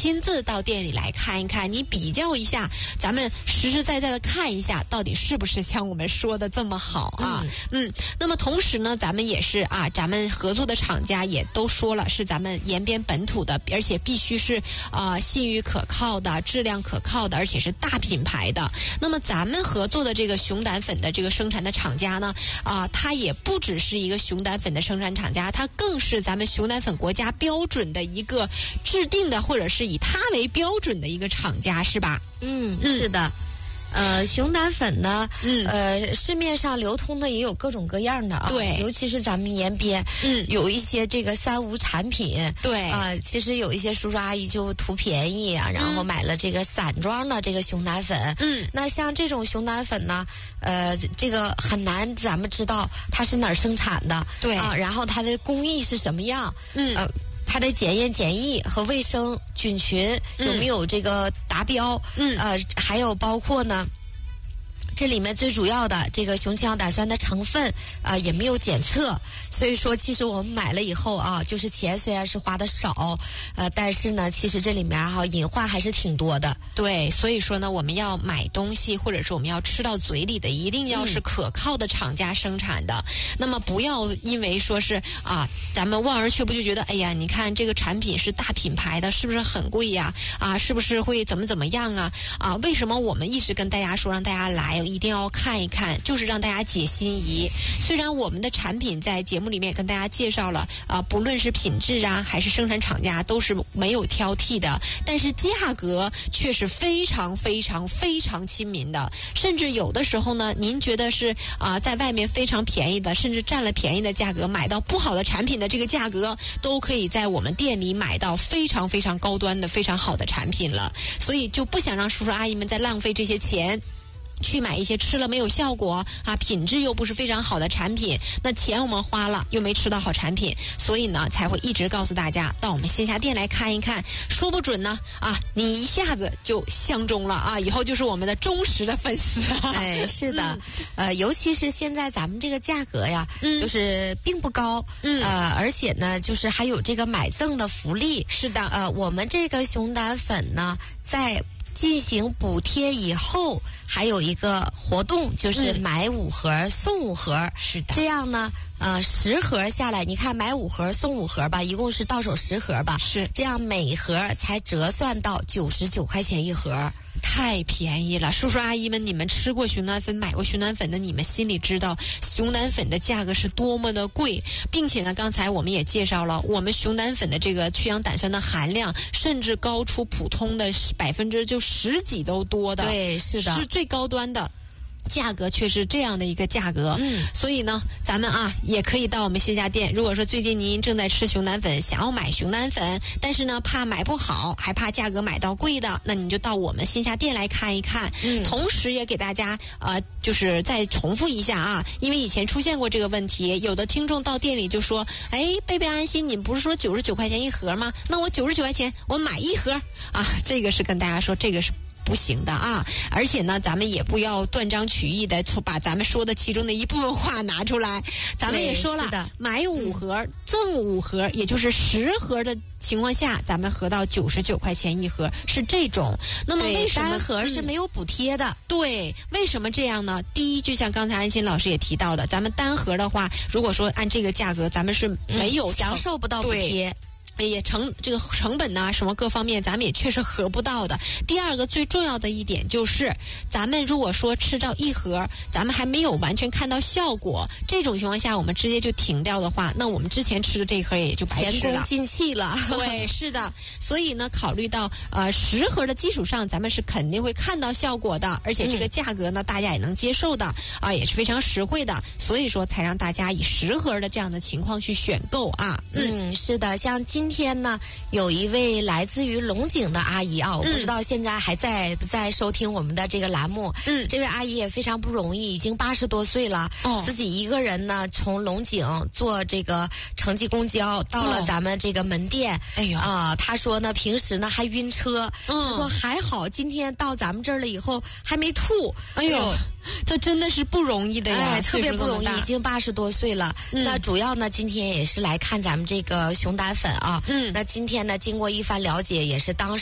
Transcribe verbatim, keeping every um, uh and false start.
亲自到店里来看一看，你比较一下，咱们实实在在的看一下，到底是不是像我们说的这么好啊？嗯，嗯那么同时呢，咱们也是啊，咱们合作的厂家也都说了，是咱们延边本土的，而且必须是啊、呃、信誉可靠的、质量可靠的，而且是大品牌的。那么咱们合作的这个熊胆粉的这个生产的厂家呢，啊、呃，它也不只是一个熊胆粉的生产厂家，它更是咱们熊胆粉国家标准的一个制定的，或者是以它为标准的一个厂家，是吧？ 嗯，嗯是的。呃，熊胆粉呢， 嗯， 呃，市面上流通的也有各种各样的啊， 对， 尤其是咱们延边， 嗯， 有一些这个三无产品， 对啊、呃，其实有一些叔叔阿姨就图便宜啊，然后买了这个散装的这个熊胆粉， 嗯， 那像这种熊胆粉呢，呃，这个很难咱们知道它是哪儿生产的， 对啊，然后它的工艺是什么样， 嗯， 呃。它的检验检疫和卫生菌群有没有这个达标？ 嗯， 呃，还有包括呢，这里面最主要的这个雄强胆酸的成分啊、呃、也没有检测，所以说其实我们买了以后啊，就是钱虽然是花的少，呃，但是呢，其实这里面哈、啊、隐患还是挺多的。 对，所以说呢，我们要买东西或者是我们要吃到嘴里的，一定要是可靠的厂家生产的。嗯、那么不要因为说是啊，咱们望而却步就觉得，哎呀，你看这个产品是大品牌的，是不是很贵呀？啊，是不是会怎么怎么样啊？啊，为什么我们一直跟大家说让大家来？一定要看一看，就是让大家解心疑。虽然我们的产品在节目里面跟大家介绍了啊、呃，不论是品质啊，还是生产厂家都是没有挑剔的，但是价格却是非常非常非常亲民的，甚至有的时候呢，您觉得是啊、呃，在外面非常便宜的，甚至占了便宜的价格买到不好的产品的这个价格，都可以在我们店里买到非常非常高端的、非常好的产品了。所以就不想让叔叔阿姨们再浪费这些钱。去买一些吃了没有效果啊，品质又不是非常好的产品，那钱我们花了又没吃到好产品，所以呢才会一直告诉大家到我们线下店来看一看，说不准呢啊，你一下子就相中了啊，以后就是我们的忠实的粉丝。 哎，是的，嗯、呃，尤其是现在咱们这个价格呀， 嗯、 就是并不高， 嗯， 呃，而且呢，就是还有这个买赠的福利。 是的， 呃，我们这个熊胆粉呢，在进行补贴以后，还有一个活动，就是买五盒送五盒。 是的， 这样呢，呃，十盒下来，你看买五盒送五盒吧，一共是到手十盒吧。 是， 这样每盒才折算到九十九块钱一盒。 太便宜了，叔叔阿姨们，你们吃过熊胆粉、买过熊胆粉的，你们心里知道熊胆粉的价格是多么的贵，并且呢，刚才我们也介绍了，我们熊胆粉的这个去氧胆酸的含量，甚至高出普通的百分之就十几都多的， 对，是的， 是最高端的。价格却是这样的一个价格， 嗯， 所以呢，咱们啊也可以到我们线下店。如果说最近您正在吃熊胆粉，想要买熊胆粉，但是呢怕买不好，还怕价格买到贵的，那你就到我们线下店来看一看。 嗯， 同时也给大家呃，就是再重复一下啊，因为以前出现过这个问题，有的听众到店里就说，哎，贝贝安心，你们不是说九十九块钱一盒吗？那我九十九块钱我买一盒啊，这个是跟大家说，这个是不行的啊！而且呢，咱们也不要断章取义的把咱们说的其中的一部分话拿出来。咱们也说了，买五盒、嗯、赠五盒，也就是十盒的情况下，咱们合到九十九块钱一盒，是这种。那么为什么单盒是没有补贴的、嗯？ 对，为什么这样呢？第一，就像刚才安心老师也提到的，咱们单盒的话，如果说按这个价格，咱们是没有、 嗯、享受不到补贴。 也成这个成本呐、啊，什么各方面，咱们也确实合不到的。第二个最重要的一点就是，咱们如果说吃到一盒，咱们还没有完全看到效果，这种情况下，我们直接就停掉的话，那我们之前吃的这一盒也就白吃了， 前功尽弃了。 对，是的。所以呢，考虑到呃十盒的基础上，咱们是肯定会看到效果的，而且这个价格呢，嗯、大家也能接受的啊，也是非常实惠的。所以说，才让大家以十盒的这样的情况去选购啊。 嗯，嗯是的，像今。今天呢，有一位来自于龙井的阿姨啊，我不知道现在还在不在收听我们的这个栏目。 嗯， 这位阿姨也非常不容易，已经八十多岁了， 哦， 自己一个人呢从龙井坐这个城际公交到了咱们这个门店。 哎呦啊，她说呢，平时呢还晕车， 嗯， 她说还好今天到咱们这儿了以后还没吐。 哎呦。哎呦这真的是不容易的呀， 哎，特别不容易，已经八十多岁了。 嗯、 那主要呢，今天也是来看咱们这个熊胆粉啊。 嗯， 那今天呢，经过一番了解，也是当时。